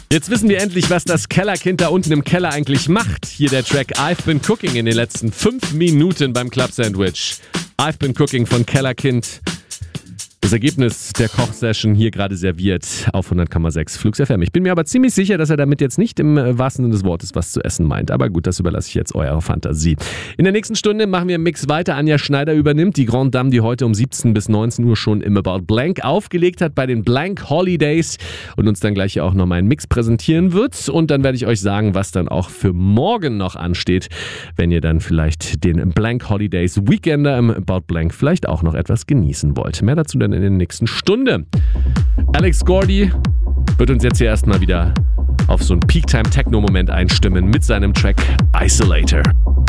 Jetzt wissen wir endlich, was das Kellerkind da unten im Keller eigentlich macht. Hier der Track I've Been Cooking in den letzten 5 Minuten beim Club Sandwich. I've Been Cooking von Kellerkind. Das Ergebnis der Kochsession hier gerade serviert auf 100,6 Flux FM. Ich bin mir aber ziemlich sicher, dass er damit jetzt nicht im wahrsten Sinne des Wortes was zu essen meint. Aber gut, das überlasse ich jetzt eurer Fantasie. In der nächsten Stunde machen wir im Mix weiter. Anja Schneider übernimmt die Grande Dame, die heute um 17 bis 19 Uhr schon im About Blank aufgelegt hat bei den Blank Holidays und uns dann gleich auch noch mal einen Mix präsentieren wird. Und dann werde ich euch sagen, was dann auch für morgen noch ansteht, wenn ihr dann vielleicht den Blank Holidays Weekender im About Blank vielleicht auch noch etwas genießen wollt. Mehr dazu dann in der nächsten Stunde. Alex Gordy wird uns jetzt hier erstmal wieder auf so einen Peak-Time-Techno-Moment einstimmen mit seinem Track Isolator.